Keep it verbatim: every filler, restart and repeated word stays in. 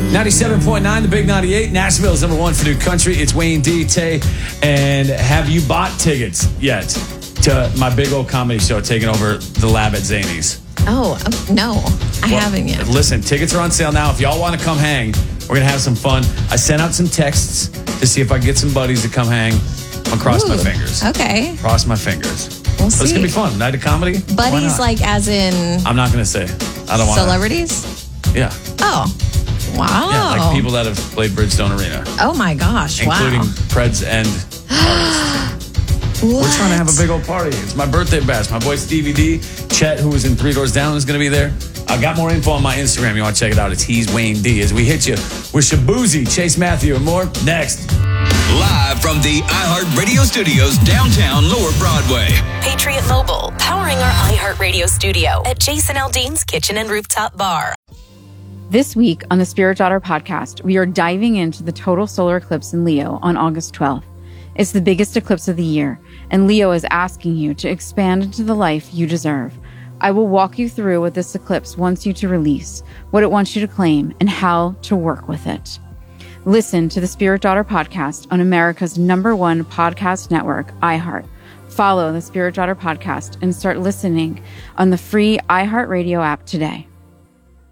ninety-seven point nine, the Big ninety-eight. Nashville's number one for new country. It's Wayne D. Tay. And have you bought tickets yet to my big old comedy show taking over the lab at Zany's? Oh, no. I well, haven't yet. Listen, tickets are on sale now. If y'all want to come hang, we're going to have some fun. I sent out some texts to see if I can get some buddies to come hang. I'll cross Ooh, my fingers. Okay. Cross my fingers. We'll see. It's going to be fun. Night of comedy. Buddies like as in... I'm not going to say. I don't want Celebrities? Yeah. Oh. Wow. Yeah, like people that have played Bridgestone Arena. Oh my gosh, including wow. Preds and artists. We're trying to have a big old party. It's my birthday bash. My boy Stevie D, Chet, who was in Three Doors Down, is going to be there. I got more info on my Instagram. You want to check it out. It's He's Wayne D. As we hit you with Shabuzi, Chase Matthew, and more next. Live from the iHeartRadio studios downtown Lower Broadway. Patriot Mobile, powering our iHeartRadio studio at Jason Aldean's Kitchen and Rooftop Bar. This week on the Spirit Daughter podcast, we are diving into the total solar eclipse in Leo on August twelfth. It's the biggest eclipse of the year, and Leo is asking you to expand into the life you deserve. I will walk you through what this eclipse wants you to release, what it wants you to claim, and how to work with it. Listen to the Spirit Daughter podcast on America's number one podcast network, iHeart. Follow the Spirit Daughter podcast and start listening on the free iHeartRadio app today.